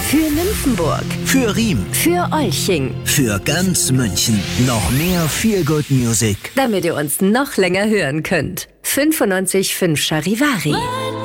Für Nymphenburg. Für Riem. Für Olching. Für ganz München. Noch mehr Feel Good Music. Damit ihr uns noch länger hören könnt. 95.5 Charivari.